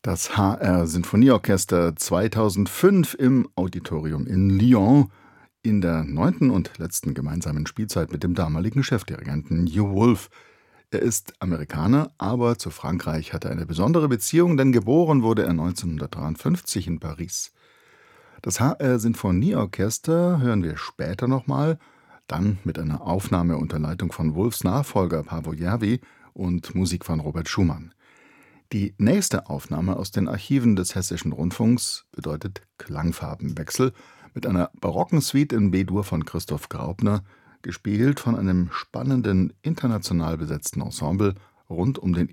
Das HR Sinfonieorchester 2005 im Auditorium in Lyon in der 9. und letzten gemeinsamen Spielzeit mit dem damaligen Chefdirigenten Hugh Wolf. Er ist Amerikaner, aber zu Frankreich hat er eine besondere Beziehung, denn geboren wurde er 1953 in Paris. Das HR Sinfonieorchester hören wir später nochmal, dann mit einer Aufnahme unter Leitung von Wolfs Nachfolger Paavo Järvi und Musik von Robert Schumann. Die nächste Aufnahme aus den Archiven des Hessischen Rundfunks bedeutet Klangfarbenwechsel mit einer barocken Suite in B-Dur von Christoph Graupner, gespielt von einem spannenden, international besetzten Ensemble rund um den